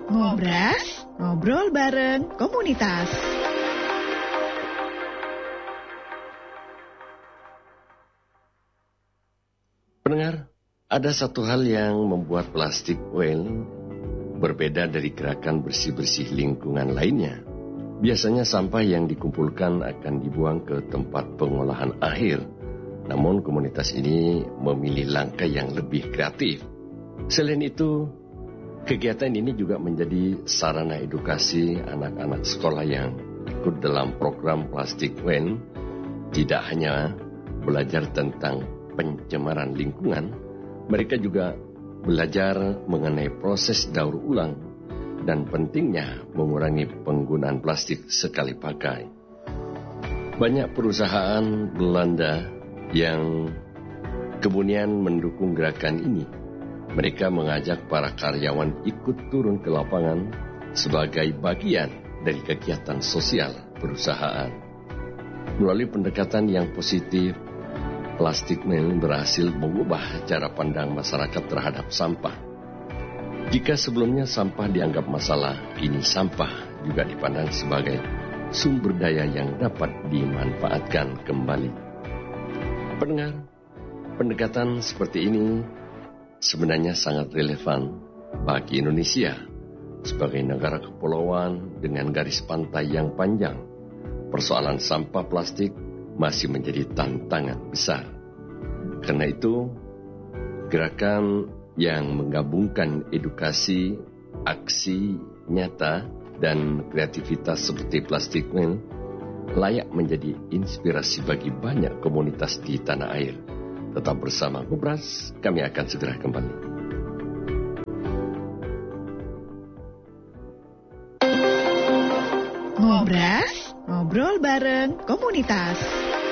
Ngobras, ngobrol bareng komunitas. Pendengar, ada satu hal yang membuat plastik well berbeda dari gerakan bersih-bersih lingkungan lainnya. Biasanya sampah yang dikumpulkan akan dibuang ke tempat pengolahan akhir. Namun komunitas ini memilih langkah yang lebih kreatif. Selain itu, kegiatan ini juga menjadi sarana edukasi anak-anak sekolah yang ikut dalam program Plastik Well. Tidak hanya belajar tentang pencemaran lingkungan, mereka juga belajar mengenai proses daur ulang dan pentingnya mengurangi penggunaan plastik sekali pakai. Banyak perusahaan Belanda yang kemudian mendukung gerakan ini. Mereka mengajak para karyawan ikut turun ke lapangan sebagai bagian dari kegiatan sosial perusahaan. Melalui pendekatan yang positif, Plastik Well berhasil mengubah cara pandang masyarakat terhadap sampah. Jika sebelumnya sampah dianggap masalah, kini sampah juga dipandang sebagai sumber daya yang dapat dimanfaatkan kembali. Pendengar, pendekatan seperti ini sebenarnya sangat relevan bagi Indonesia sebagai negara kepulauan dengan garis pantai yang panjang. Persoalan sampah plastik masih menjadi tantangan besar. Karena itu, gerakan yang menggabungkan edukasi, aksi nyata, dan kreativitas seperti Plastik Well layak menjadi inspirasi bagi banyak komunitas di tanah air. Tetap bersama Ngobras, kami akan segera kembali. Ngobras, ngobrol bareng komunitas.